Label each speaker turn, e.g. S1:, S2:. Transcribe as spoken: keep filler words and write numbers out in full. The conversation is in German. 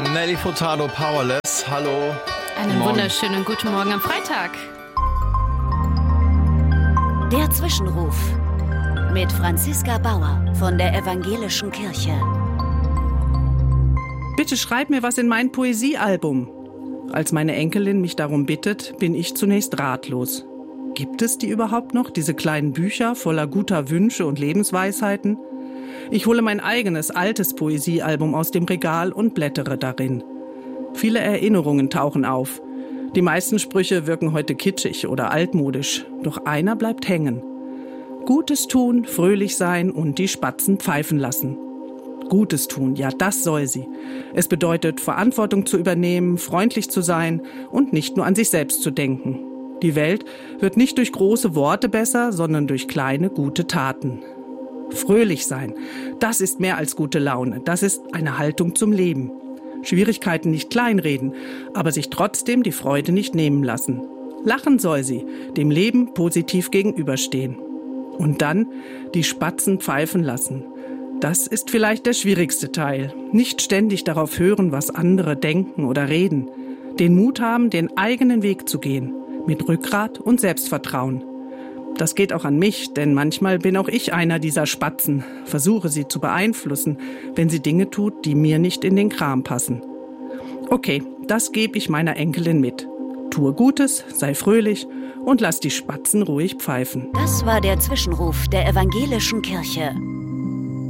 S1: Nelly Furtado, Powerless. Hallo.
S2: Einen wunderschönen guten Morgen am Freitag.
S3: Der Zwischenruf mit Franziska Bauer von der Evangelischen Kirche.
S4: Bitte schreib mir was in mein Poesiealbum. Als meine Enkelin mich darum bittet, bin ich zunächst ratlos. Gibt es die überhaupt noch, diese kleinen Bücher voller guter Wünsche und Lebensweisheiten? Ich hole mein eigenes, altes Poesiealbum aus dem Regal und blättere darin. Viele Erinnerungen tauchen auf. Die meisten Sprüche wirken heute kitschig oder altmodisch, doch einer bleibt hängen. Gutes tun, fröhlich sein und die Spatzen pfeifen lassen. Gutes tun, ja, das soll sie. Es bedeutet, Verantwortung zu übernehmen, freundlich zu sein und nicht nur an sich selbst zu denken. Die Welt wird nicht durch große Worte besser, sondern durch kleine, gute Taten. Fröhlich sein, das ist mehr als gute Laune. Das ist eine Haltung zum Leben. Schwierigkeiten nicht kleinreden, aber sich trotzdem die Freude nicht nehmen lassen. Lachen soll sie, dem Leben positiv gegenüberstehen. Und dann die Spatzen pfeifen lassen. Das ist vielleicht der schwierigste Teil. Nicht ständig darauf hören, was andere denken oder reden. Den Mut haben, den eigenen Weg zu gehen. Mit Rückgrat und Selbstvertrauen. Das geht auch an mich, denn manchmal bin auch ich einer dieser Spatzen, versuche sie zu beeinflussen, wenn sie Dinge tut, die mir nicht in den Kram passen. Okay, das gebe ich meiner Enkelin mit. Tue Gutes, sei fröhlich und lass die Spatzen ruhig pfeifen.
S3: Das war der Zwischenruf der Evangelischen Kirche.